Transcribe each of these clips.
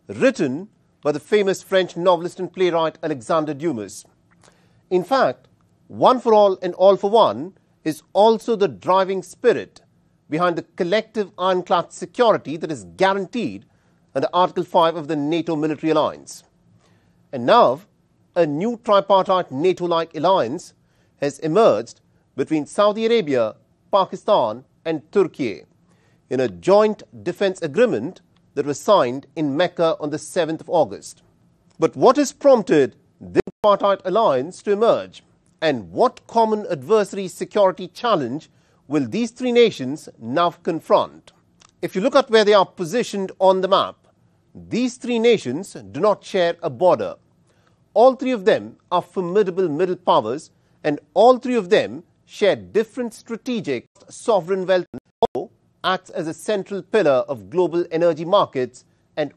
written by the famous French novelist and playwright Alexandre Dumas. In fact, One for All and All for One is also the driving spirit behind the collective ironclad security that is guaranteed under Article 5 of the NATO military alliance. And now, a new tripartite NATO-like alliance has emerged between Saudi Arabia, Pakistan and Turkey in a joint defense agreement that was signed in Mecca on the 7th of August. But what has prompted this tripartite alliance to emerge, and what common adversary security challenge will these three nations now confront? If you look at where they are positioned on the map, these three nations do not share a border. All three of them are formidable middle powers, and all three of them share different strategic sovereign wealth, or acts as a central pillar of global energy markets, and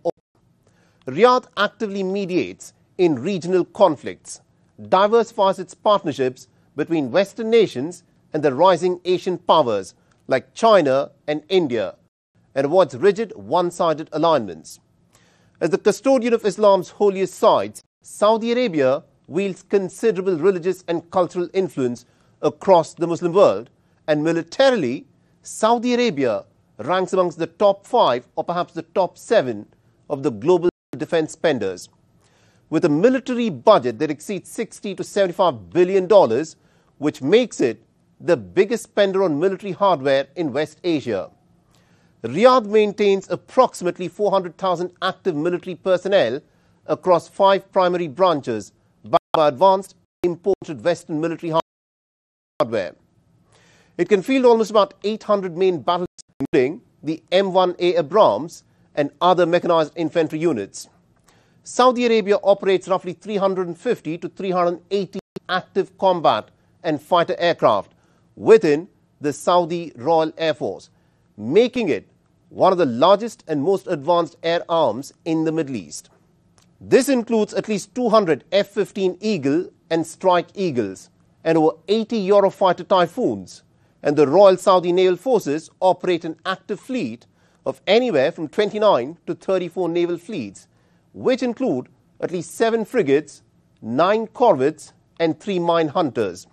Riyadh actively mediates in regional conflicts, diversifies its partnerships between Western nations and the rising Asian powers like China and India, and avoids rigid one-sided alignments. As the custodian of Islam's holiest sites, Saudi Arabia wields considerable religious and cultural influence across the Muslim world, and militarily, Saudi Arabia ranks amongst the top 5 or perhaps the top 7 of the global defense spenders. With a military budget that exceeds $60 to $75 billion, which makes it the biggest spender on military hardware in West Asia. Riyadh maintains approximately 400,000 active military personnel across 5 primary branches by advanced imported Western military hardware. It can field almost about 800 main battles, including the M1A Abrams and other mechanized infantry units. Saudi Arabia operates roughly 350 to 380 active combat and fighter aircraft within the Saudi Royal Air Force, making it one of the largest and most advanced air arms in the Middle East. This includes at least 200 F-15 Eagle and Strike Eagles and over 80 Eurofighter Typhoons, and the Royal Saudi Naval Forces operate an active fleet of anywhere from 29 to 34 naval fleets, which include at least 7 frigates, 9 corvettes and 3 mine hunters.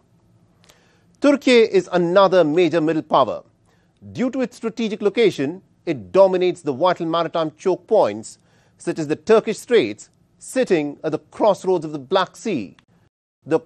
Turkey is another major middle power. Due to its strategic location, it dominates the vital maritime choke points such as the Turkish Straits, sitting at the crossroads of the Black Sea, the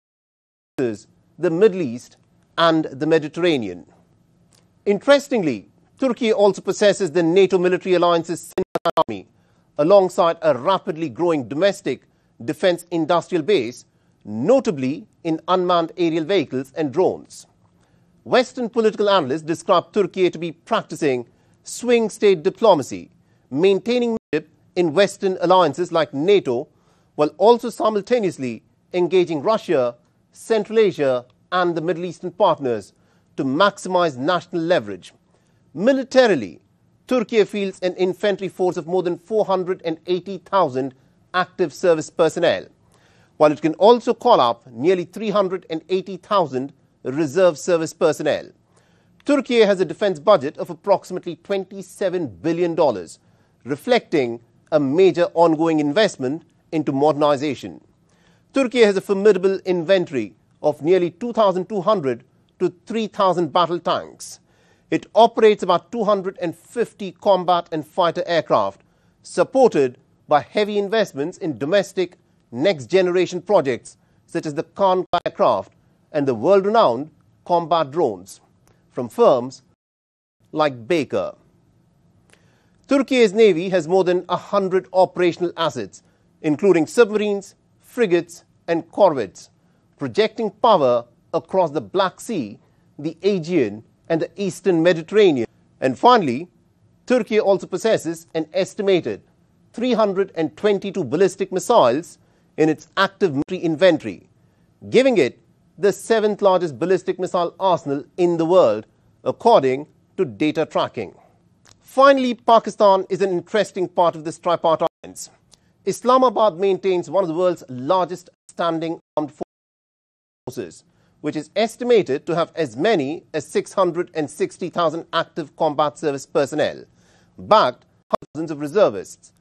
Middle East and the Mediterranean. Interestingly, Turkey also possesses the NATO military alliance's army, alongside a rapidly growing domestic defense industrial base, notably in unmanned aerial vehicles and drones. Western political analysts describe Turkey to be practicing swing state diplomacy, maintaining membership in Western alliances like NATO, while also simultaneously engaging Russia, Central Asia and the Middle Eastern partners to maximize national leverage. Militarily, Turkey fields an infantry force of more than 480,000 active service personnel, while it can also call up nearly 380,000 reserve service personnel. Turkey has a defense budget of approximately $27 billion, reflecting a major ongoing investment into modernization. Turkey has a formidable inventory of nearly 2,200 to 3,000 battle tanks. It operates about 250 combat and fighter aircraft, supported by heavy investments in domestic next-generation projects such as the Khan aircraft and the world-renowned combat drones from firms like Baker. Turkey's navy has more than 100 operational assets, including submarines, frigates and corvettes, projecting power across the Black Sea, the Aegean and the Eastern Mediterranean. And finally, Turkey also possesses an estimated 322 ballistic missiles in its active military inventory, giving it the 7th largest ballistic missile arsenal in the world, according to data tracking. Finally, Pakistan is an interesting part of this tripartite alliance. Islamabad maintains one of the world's largest standing armed forces, which is estimated to have as many as 660,000 active combat service personnel, backed by thousands of reservists.